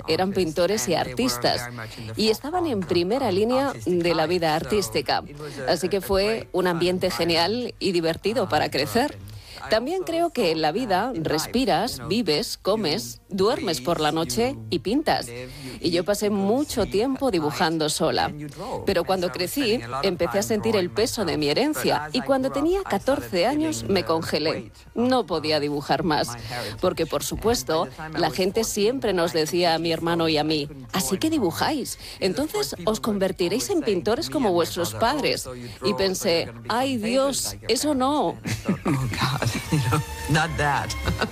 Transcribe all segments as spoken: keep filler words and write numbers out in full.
eran pintores y artistas, y estaban en primera línea de la vida artística. Así que fue un ambiente genial y divertido para crecer. También creo que en la vida respiras, vives, comes, duermes por la noche y pintas. Y yo pasé mucho tiempo dibujando sola. Pero cuando crecí, empecé a sentir el peso de mi herencia y cuando tenía catorce años me congelé. No podía dibujar más, porque por supuesto, la gente siempre nos decía a mi hermano y a mí, así que dibujáis, entonces os convertiréis en pintores como vuestros padres. Y pensé, ay Dios, eso no. Not that.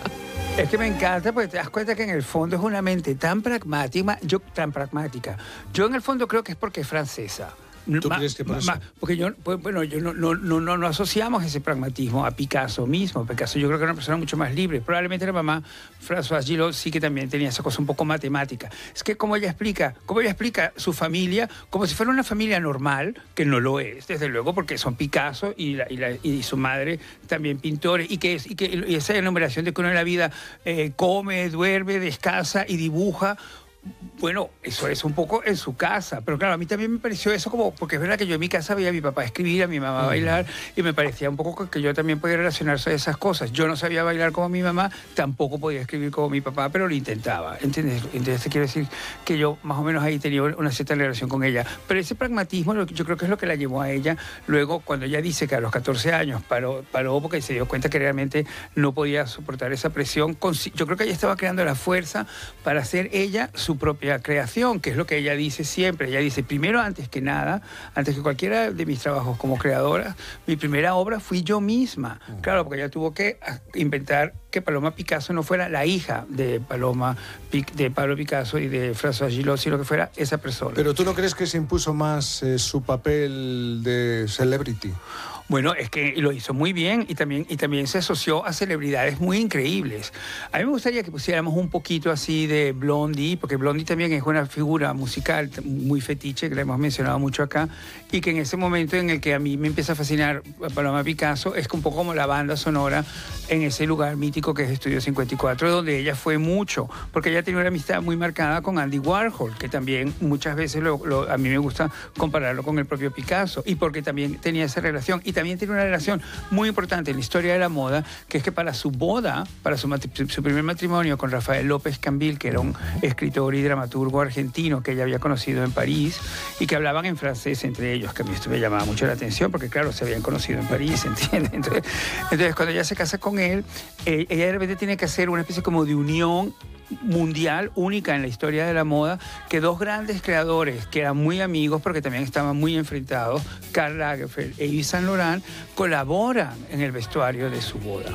Es que me encanta porque te das cuenta que en el fondo es una mente tan pragmática, yo, tan pragmática. Yo en el fondo creo que es porque es francesa. ¿Tú ma, crees que por ma, eso? Porque yo, pues, bueno, yo no, no, no, no, no asociamos ese pragmatismo a Picasso mismo. Picasso yo creo que era una persona mucho más libre. Probablemente la mamá, Françoise Gillot, sí que también tenía esa cosa un poco matemática. Es que como ella explica, como ella explica su familia, como si fuera una familia normal, que no lo es, desde luego, porque son Picasso y, la, y, la, y su madre también pintores, y que, es, y que y esa enumeración de que uno en la vida eh, come, duerme, descansa y dibuja. Bueno, eso es un poco en su casa, pero claro, a mí también me pareció eso como, porque es verdad que yo en mi casa veía a mi papá escribir, a mi mamá mm. bailar, y me parecía un poco que yo también podía relacionarse a esas cosas. Yo no sabía bailar como mi mamá, tampoco podía escribir como mi papá, pero lo intentaba, ¿entiendes? Entonces te quiero decir que yo más o menos ahí tenía una cierta relación con ella. Pero ese pragmatismo yo creo que es lo que la llevó a ella, luego cuando ella dice que a los catorce años paró, paró porque se dio cuenta que realmente no podía soportar esa presión, yo creo que ella estaba creando la fuerza para hacer ella su propia creación, que es lo que ella dice siempre. Ella dice, primero, antes que nada, antes que cualquiera de mis trabajos como creadora, mi primera obra fui yo misma. Uh-huh. Claro, porque ella tuvo que inventar que Paloma Picasso no fuera la hija de Paloma, de Pablo Picasso y de Françoise Gillot, sino que fuera esa persona. ¿Pero tú no crees que se impuso más eh, su papel de celebrity? Bueno, es que lo hizo muy bien y también, y también se asoció a celebridades muy increíbles. A mí me gustaría que pusiéramos un poquito así de Blondie, porque Blondie también es una figura musical muy fetiche, que la hemos mencionado mucho acá, y que en ese momento en el que a mí me empieza a fascinar Paloma Picasso, es un poco como la banda sonora en ese lugar mítico que es Estudio cincuenta y cuatro, donde ella fue mucho, porque ella tenía una amistad muy marcada con Andy Warhol, que también muchas veces lo, lo, a mí me gusta compararlo con el propio Picasso, y porque también tenía esa relación. Y también tiene una relación muy importante en la historia de la moda, que es que para su boda, para su, su primer matrimonio con Rafael López Cambil, que era un escritor y dramaturgo argentino que ella había conocido en París y que hablaban en francés entre ellos, que a mí esto me llamaba mucho la atención porque claro, se habían conocido en París, ¿entiendes? Entonces, entonces cuando ella se casa con él, eh, ella de repente tiene que hacer una especie como de unión mundial única en la historia de la moda, que dos grandes creadores que eran muy amigos porque también estaban muy enfrentados, Karl Lagerfeld e Yves Saint Laurent, colaboran en el vestuario de su boda.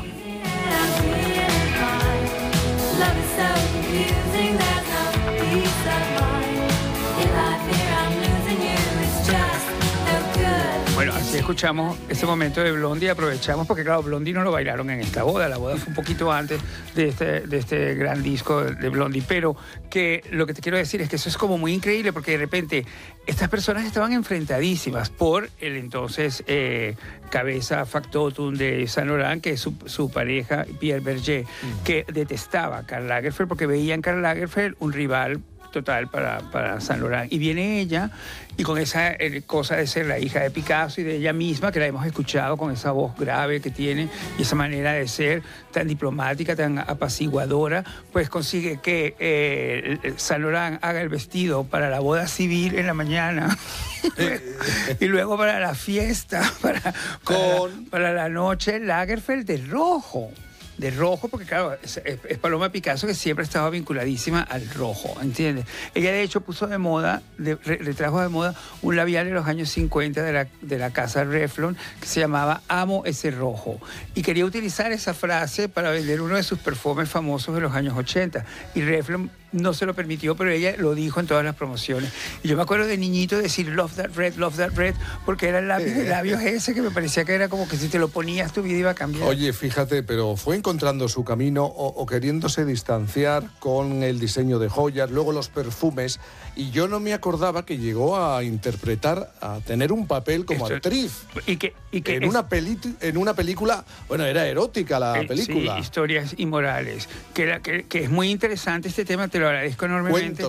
Bueno, así escuchamos ese momento de Blondie y aprovechamos porque, claro, Blondie no lo bailaron en esta boda. La boda fue un poquito antes de este, de este gran disco de Blondie. Pero que lo que te quiero decir es que eso es como muy increíble porque de repente estas personas estaban enfrentadísimas por el entonces eh, cabeza factotum de Saint Laurent, que es su, su pareja, Pierre Berger, mm. que detestaba a Karl Lagerfeld porque veía en Karl Lagerfeld un rival total para, para Saint Laurent. Y viene ella, y con esa eh, cosa de ser la hija de Picasso y de ella misma, que la hemos escuchado con esa voz grave que tiene y esa manera de ser tan diplomática, tan apaciguadora, pues consigue que eh, Saint Laurent haga el vestido para la boda civil en la mañana y luego para la fiesta, para, con... para, para la noche, Lagerfeld de rojo. De rojo, porque claro, es, es Paloma Picasso que siempre estaba vinculadísima al rojo, ¿entiendes? Ella de hecho puso de moda, de, le trajo de moda un labial de los años cincuenta de la, de la casa Revlon que se llamaba Amo ese rojo. Y quería utilizar esa frase para vender uno de sus perfumes famosos de los años ochenta. Y Revlon no se lo permitió, pero ella lo dijo en todas las promociones. Y yo me acuerdo de niñito decir Love That Red, Love That Red, porque era el labio, el labio ese que me parecía que era como que si te lo ponías tu vida iba a cambiar. Oye, fíjate, pero fue encontrando su camino o, o queriéndose distanciar con el diseño de joyas, luego los perfumes, y yo no me acordaba que llegó a interpretar, a tener un papel como Esto, actriz. Y que, y que en, es, una peli, en una película, bueno, era erótica la eh, película. Sí, Historias Inmorales, que, era, que, que es muy interesante este tema, te lo agradezco enormemente. Cuentos.